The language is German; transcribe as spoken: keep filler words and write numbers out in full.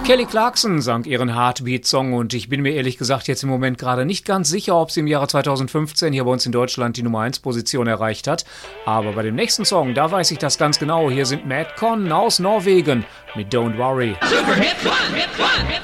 Kelly Clarkson sang ihren Heartbeat-Song und ich bin mir ehrlich gesagt jetzt im Moment gerade nicht ganz sicher, ob sie im Jahre zweitausendfünfzehn hier bei uns in Deutschland die Nummer eins Position erreicht hat. Aber bei dem nächsten Song, da weiß ich das ganz genau. Hier sind Madcon aus Norwegen mit Don't Worry. Super Hit One, Hit One, Hit